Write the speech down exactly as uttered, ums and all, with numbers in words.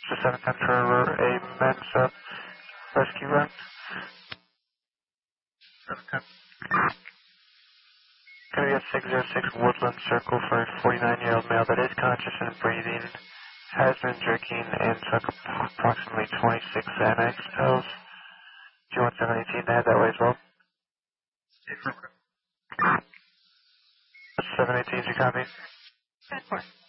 So seven ten for a men's uh, rescue run. seven ten. Gonna be at six oh six Woodland Circle for a forty-nine-year-old male that is conscious and breathing, has been drinking, and took approximately twenty-six Xanax pills. Do you want seven eighteen to head that way as well? seven eighteen, do you copy? ten four.